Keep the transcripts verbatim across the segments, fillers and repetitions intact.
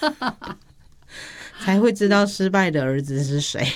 才会知道失败的儿子是谁。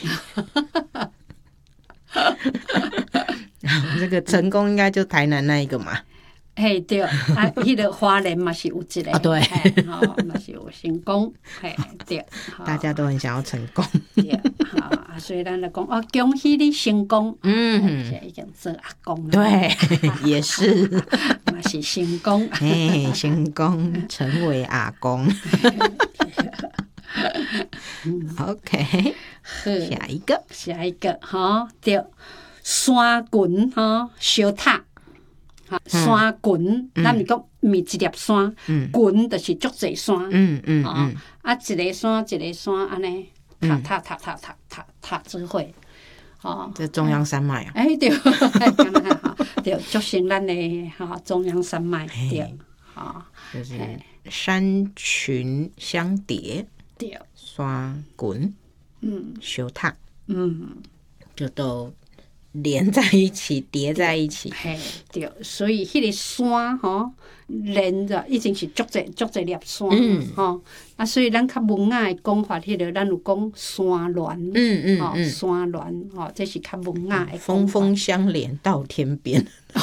这个成功应该就台南那一个嘛。 嘿对，啊，迄个花莲嘛是有一个， 啊对， 吼嘛是有成功，嘿对， 大家都很想要成功， 对，好啊，所以咱就讲哦，恭喜你成功，嗯，现在已经做阿公了， 对，也是， 嘛是成功， 哎，成功成为阿公。OK， 下一个， 下一个哈，对，山群哈小塔。山群，咱毋讲毋是一粒山，群就是足侪山， 嗯嗯嗯， 啊，一个山一个山安尼，塔塔塔塔塔塔塔做伙，哦， 这中央山脉啊， 哎对，对，足成咱的哈中央山脉对，哈， 就是山群相叠， 对， 山群，嗯，小塔， 嗯， 就都连在一起，叠在一起。 嘿，对，所以迄个山吼，连着已经是足侪足侪粒山，嗯，吼啊，所以咱较文雅的讲法，迄个咱有讲山峦， 嗯嗯吼，山峦，吼，这是较文雅的。 峰峰相连到天边，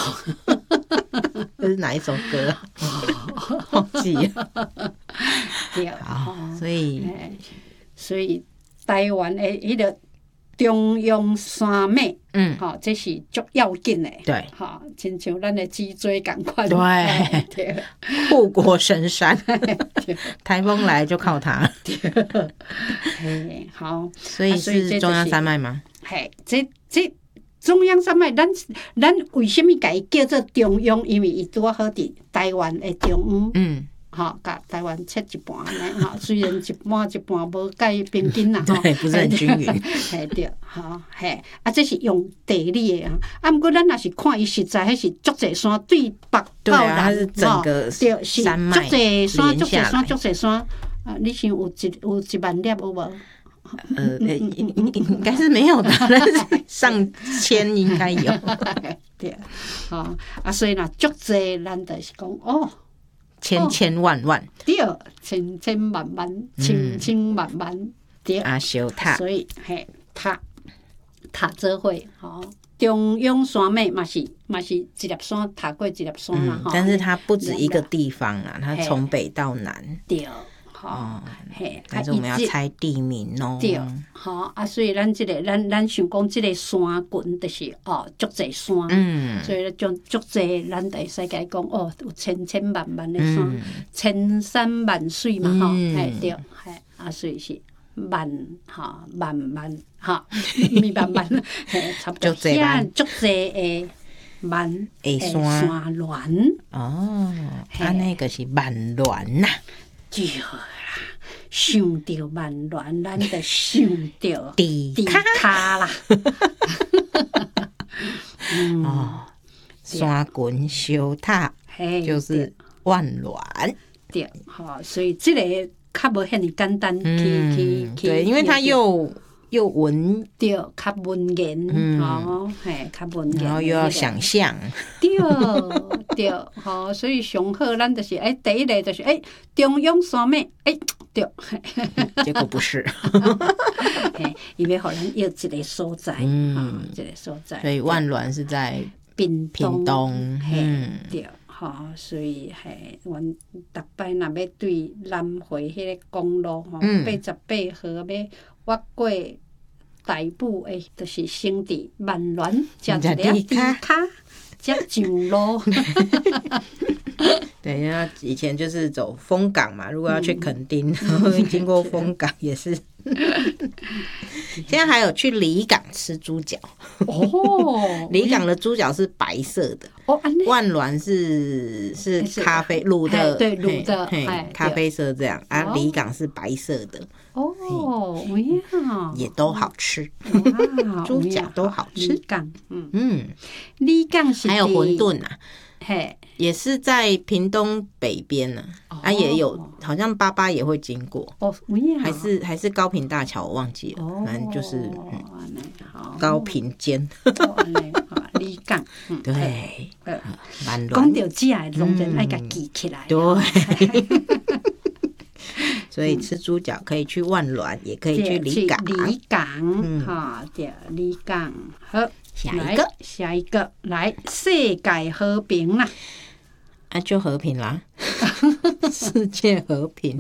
这是哪一首歌？忘记了。 对， 好，所以所以台湾的迄个。中央山脉，嗯，吼，这是足要紧的， 对， 吼，亲像咱的脊椎共款， 对，对，护国神山，台风来就靠它， 嘿，好， 所以是中央山脉吗？ 嘿，这这中央山脉，咱咱为什么甲伊叫做中央？因为伊拄好伫台湾的中央，嗯。吼，甲台湾切一半安尼吼，虽然一半一半无介平均啦，吼， 对，不是很均匀。 嘿对，吼嘿，啊，这是用地理的啊。啊，毋过咱若是看伊实在，迄是足侪山对北到南， 是整个山脉足侪山，足侪山，足侪山。啊，你想有一有一万粒有无？ 呃，应应应该是没有的，但是上千应该有。 对，吼啊，所以若足侪，咱就是讲哦。 千千万万， 对，千千万万，千千万万，对啊，小塔， 所以嘿，塔塔做伙吼，中央山脉嘛是嘛是一粒山塔过一粒山啦， 嗯，但是它不止一个地方啊，它从北到南， 对，吼， 嘿，但是我们要猜地名哦， 对，吼啊，所以咱这个咱咱想讲这个山群就是哦，足侪山，嗯，所以种足侪咱就会使甲伊讲哦，有千千万万的山，千山万水嘛，吼，嘿对，嘿啊，所以是万哈万万哈，咪万万，嘿，差不多，足侪足侪的万的山峦， 哦，啊，那个是万峦呐。 对啦，想到万峦，咱就想到地卡啦。 嗯、哦，山群小塔就是万峦。 对，好，所以这个较无遐尼简单，去去去。 对，因为它又又文， 对，较文言，嗯、哦，嘿，较文言， 然后又要想象， 对对，吼、哦，所以上好，咱就是诶、欸，第一个就是诶、欸，中央山脉，诶、欸，对， 结果不是， 嘿，伊要互咱约一个所在，嗯、哦，一个所在， 所以万峦是在屏屏东， 嗯，对。吼、哦，所以嘿，阮逐摆若要对南回迄个公路吼，八十八号要越过台埔诶，就是先伫万峦食一个猪骹，才上路。 对，因为以前就是走丰港嘛，如果要去垦丁，然后经过丰港也是。现在还有去离港吃猪脚哦，离港的猪脚是白色的哦，万峦是是咖啡卤的， 对卤的， 咖啡色这样啊，离港是白色的哦，哇， 也都好吃，猪脚都好吃。 离港，嗯嗯， 离港是还有馄饨啊。 嘿， 也是在屏东北边呢、啊，哦、啊也有，好像爸爸也会经过哦，还是还是高屏大桥，我忘记了，哦、反正就是、嗯、高屏间， 离港， 嗯、对， 讲到这，拢真爱甲记起来， 对。 所以吃猪脚可以去万峦，也可以去离港。 离港，哈，对，离港。好， 下一个， 下一个，来，世界和平啦， 啊，就和平啦，世界和平。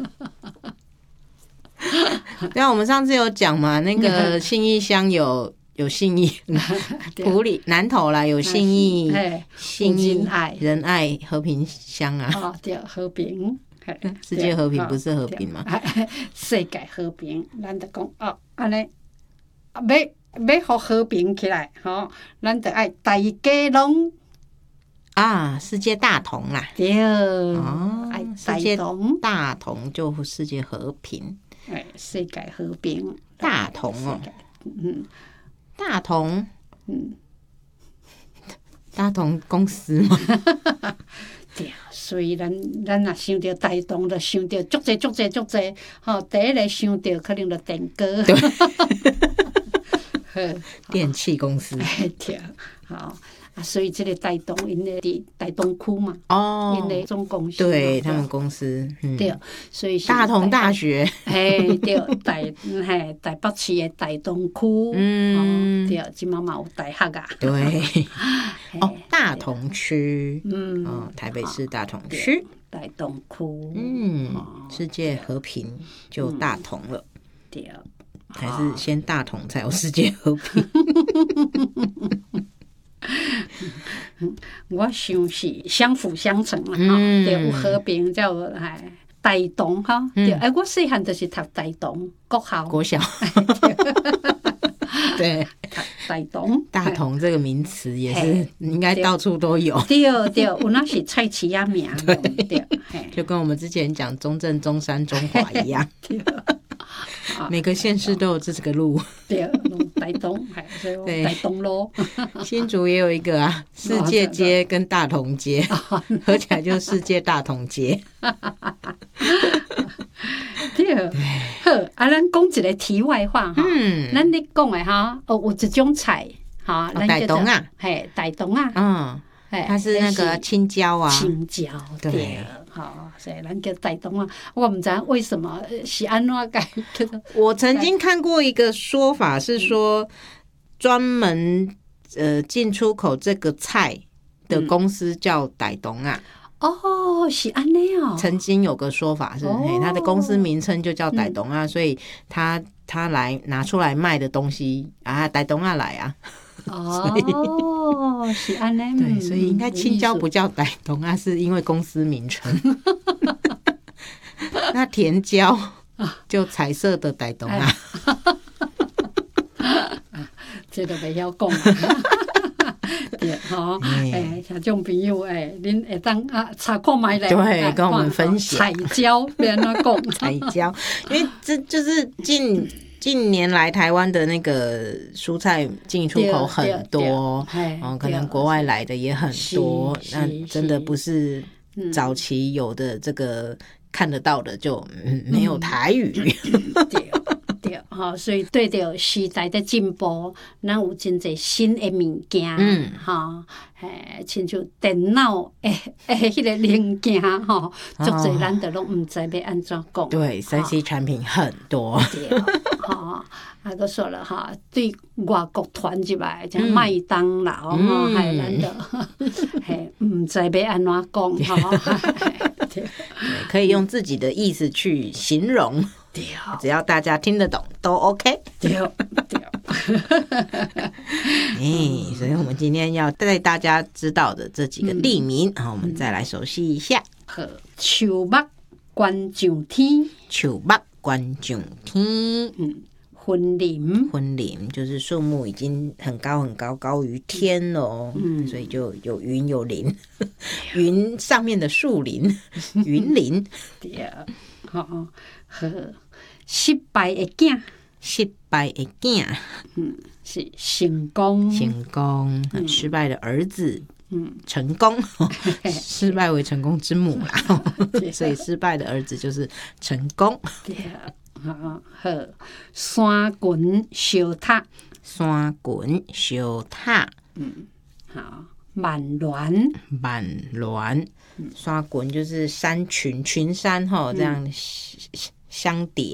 对啊，我们上次有讲嘛，那个信义乡有有信义，埔里南投啦有信义，信义仁爱和平乡啊。 哦，对，和平。 世界和平不是和平吗？ 世界和平，咱就讲哦，安尼要要互和平起来，吼，咱就爱大家拢啊，世界大同啦。 对， 哦， 爱世界大同就世界和平。 哎，世界和平， 大同哦， 嗯， 大同， 嗯， 大同公司嘛。 对，所以咱咱若想到大同，就想到足济足济足济，吼，第一个想到可能就电哥， 电器公司， 对，好。啊，所以这个台东因的伫台东区嘛， 哦， 因的总公司， 对他们公司，嗯、 对，所以大同大学， 嘿，对，台嘿台北市的台东区，嗯，哦、对，即嘛嘛有大学啊， 对，哦，大同区，嗯，哦，台北市大同区， 台东区， 嗯，哦、世界和平就大同了， 嗯、对， 还是先大同才有世界和平。 我想是相辅相成啦，哈、嗯，对，有和平叫哎台东哈，对，哎、嗯，我细汉就是读台东国校， 国小，对， 台东大同这个名词也是应该到处都有， 对对，有那是菜市仔名，对，对， 就跟我们之前讲中正、中山、中华一样。每个县市都有这个路， 对，台东，对，台东路， 新竹也有一个啊，世界街跟大同街，合起来就世界大同街。 对，好，啊，咱讲一个题外话哈，嗯，咱你讲的哈，哦，有一种菜，哈， 台东啊， 嘿，台东啊， 嗯。它是那个青椒啊， 青椒对，好，所以咱叫台东啊。我唔知为什么是安怎改。 我曾经看过一个说法是说，专门呃进出口这个菜的公司叫台东啊。 哦，是安尼哦。 曾经有个说法是，哦、他的公司名称就叫台东啊，嗯、所以他他来拿出来卖的东西啊，台东啊来啊。 哦，是安尼， 对，所以应该青椒不叫台东啊，是因为公司名称。那甜椒就彩色的台东啊， 这都袂晓讲。对，吼，诶，像这种朋友，诶，恁会当啊查看卖咧， 对，跟我们分享彩椒，别安怎讲彩椒，因为这就是近。近年来，台湾的那个蔬菜进出口很多，哦，可能国外来的也很多，那真的不是早期有的这个看得到的就没有台语。 对对，哈，所以对着时代的进步，咱有真侪新的物件，嗯，哈，诶，亲像电脑诶诶，迄个零件哈，足侪咱都拢毋知要安怎讲。 对，三 C 产品很多。 对，哈，啊，都说了哈，对外国传入来，像麦当劳哈，还咱都嘿毋知要安怎讲哈。 对，可以用自己的意思去形容。只要大家听得懂都 OK。 对对。 哎，所以我们今天要带大家知道的这几个地名，好、嗯，我们再来熟悉一下。 好，树木观上天， 树木观上天， 嗯，森林， 森林就是树木已经很高很高，高于天了，嗯，所以就有云有林，云上面的树林，云林。 对，好，好。失败的囝， 失败的囝， 嗯，是成功， 成功，嗯、失败的儿子，嗯，成功，失败为成功之母啦，所以失败的儿子就是成功。 对，好，好，山群小塔， 山群小塔， 嗯，好，万峦， 万峦，山群就是山群，群山哈，这样。 香蝶